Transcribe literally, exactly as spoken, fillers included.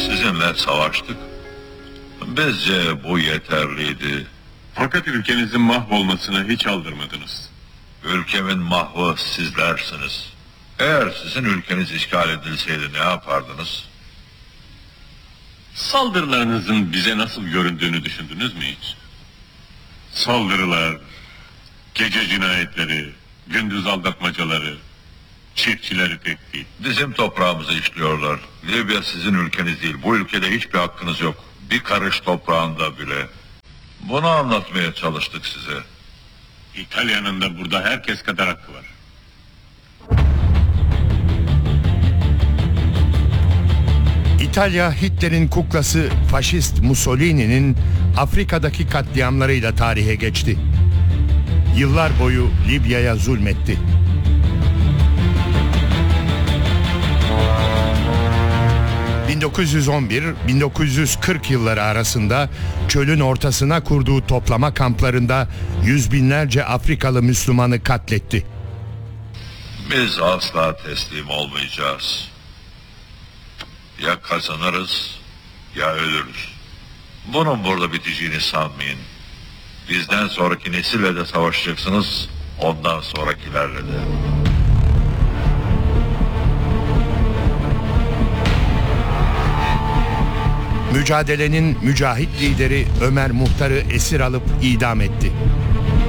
sizinle savaştık. Bizce bu yeterliydi. Fakat ülkenizin mahvolmasına hiç aldırmadınız. Ülkemin mahvı sizlersiniz. Eğer sizin ülkeniz işgal edilseydi ne yapardınız? Saldırılarınızın bize nasıl göründüğünü düşündünüz mü hiç? Saldırılar, gece cinayetleri, gündüz aldatmacaları, çiftçileri tehdit. Bizim toprağımızı işliyorlar. Libya sizin ülkeniz değil. Bu ülkede hiçbir hakkınız yok. Bir karış toprağında bile. Bunu anlatmaya çalıştık size. İtalya'nın da burada herkes kadar hakkı var. İtalya, Hitler'in kuklası faşist Mussolini'nin Afrika'daki katliamlarıyla tarihe geçti. Yıllar boyu Libya'ya zulmetti. bin dokuz yüz on bir - bin dokuz yüz kırk yılları arasında çölün ortasına kurduğu toplama kamplarında yüz binlerce Afrikalı Müslümanı katletti. Biz asla teslim olmayacağız. Ya kazanırız ya ölürüz. Bunun burada biteceğini sanmayın. Bizden sonraki nesille de savaşacaksınız, ondan sonrakilerle de. Mücadelenin mücahit lideri Ömer Muhtar'ı esir alıp idam etti.